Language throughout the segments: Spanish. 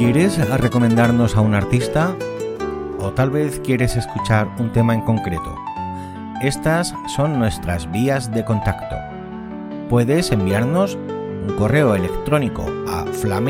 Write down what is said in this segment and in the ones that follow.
¿Quieres recomendarnos a un artista? ¿O tal vez quieres escuchar un tema en concreto? Estas son nuestras vías de contacto. Puedes enviarnos un correo electrónico a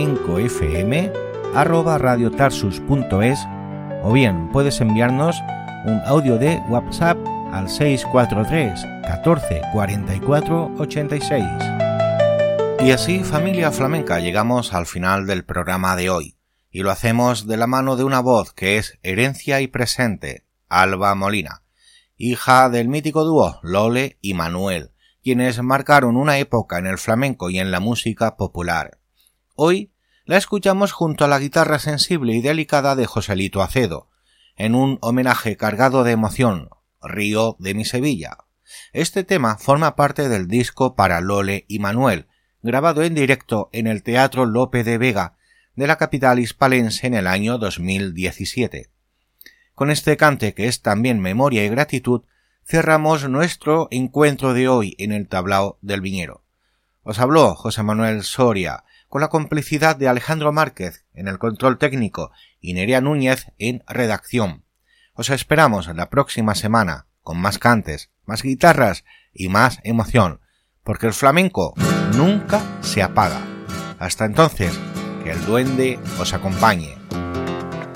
flamencofm@radiotarsus.es o bien puedes enviarnos un audio de WhatsApp al 643 14 44 86. Y así, familia flamenca, llegamos al final del programa de hoy, y lo hacemos de la mano de una voz que es herencia y presente, Alba Molina, hija del mítico dúo Lole y Manuel, quienes marcaron una época en el flamenco y en la música popular. Hoy la escuchamos junto a la guitarra sensible y delicada de Joselito Acedo, en un homenaje cargado de emoción, Río de mi Sevilla. Este tema forma parte del disco para Lole y Manuel, grabado en directo en el Teatro Lope de Vega de la capital hispalense en el año 2017. Con este cante, que es también memoria y gratitud, cerramos nuestro encuentro de hoy en el tablao del Viñero. Os habló José Manuel Soria, con la complicidad de Alejandro Márquez en el control técnico y Nerea Núñez en redacción. Os esperamos la próxima semana con más cantes, más guitarras y más emoción, porque el flamenco nunca se apaga. Hasta entonces, que el duende os acompañe.